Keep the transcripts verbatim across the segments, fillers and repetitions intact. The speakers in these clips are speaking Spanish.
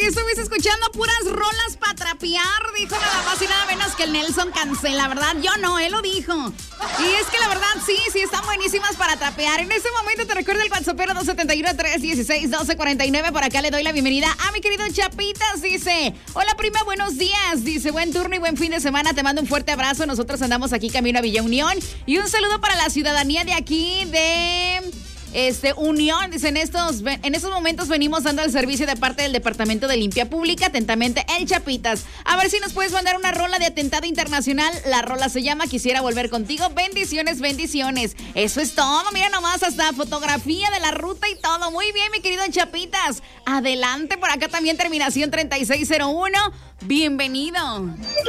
estuviste escuchando puras rolas para trapear, dijo nada más y nada menos que el Nelson Cancela, ¿verdad? Yo no, él lo dijo. Y es que la verdad, sí, sí, están buenísimas para trapear. En este momento te recuerdo el WhatsApp dos siete uno, tres uno seis, uno dos cuatro nueve. Por acá le doy la bienvenida a mi querido Chapitas. Dice, hola prima, buenos días. Dice, buen turno y buen fin de semana. Te mando un fuerte abrazo. Nosotros andamos aquí camino a Villa Unión. Y un saludo para la ciudadanía de aquí de... Este, Unión, dice, en estos, en estos momentos venimos dando el servicio de parte del Departamento de Limpia Pública. Atentamente, el Chapitas. A ver si nos puedes mandar una rola de atentado internacional. La rola se llama Quisiera Volver Contigo. Bendiciones, bendiciones. Eso es todo, mira nomás, hasta fotografía de la ruta y todo. Muy bien, mi querido Chapitas. Adelante, por acá también terminación treinta y seis cero uno. Bienvenido.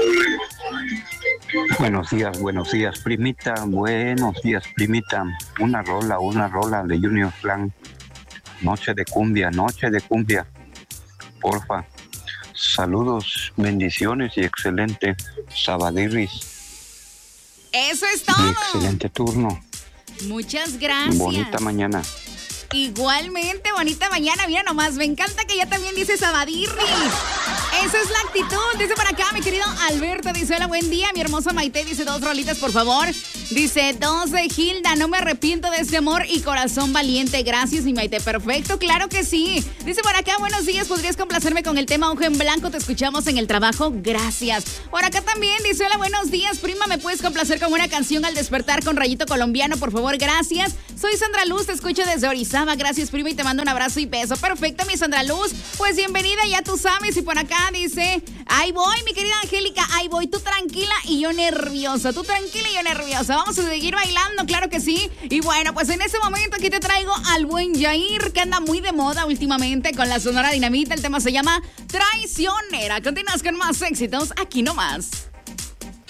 Buenos días, buenos días, primita. Buenos días, primita. Una rola, una rola de Junior Clan. Noche de cumbia, noche de cumbia. Porfa. Saludos, bendiciones y excelente sabadirris. Eso es todo. Y excelente turno. Muchas gracias. Bonita mañana. Igualmente, bonita mañana. Mira nomás, me encanta que ya también dice Sabadirri. Esa es la actitud. Dice por acá, mi querido Alberto. Dice, hola, buen día. Mi hermosa Maite dice, dos rolitas, por favor. Dice, dos de Hilda. No me arrepiento de este amor y corazón valiente. Gracias, mi Maite. Perfecto, claro que sí. Dice por acá, buenos días. ¿Podrías complacerme con el tema Ojo en Blanco? Te escuchamos en el trabajo. Gracias. Por acá también dice, hola, buenos días. Prima, ¿me puedes complacer con una canción al despertar con Rayito Colombiano? Por favor, gracias. Soy Sandra Luz. Te escucho desde Orizaba. Gracias, prima, y te mando un abrazo y beso. Perfecto, mi Sandra Luz. Pues bienvenida, ya tú sabes. Y por acá dice, ahí voy, mi querida Angélica, ahí voy. Tú tranquila y yo nerviosa. Tú tranquila y yo nerviosa. Vamos a seguir bailando, claro que sí. Y bueno, pues en ese momento aquí te traigo al buen Yair, que anda muy de moda últimamente con la Sonora Dinamita. El tema se llama Traicionera. Continúas con más éxitos aquí nomás.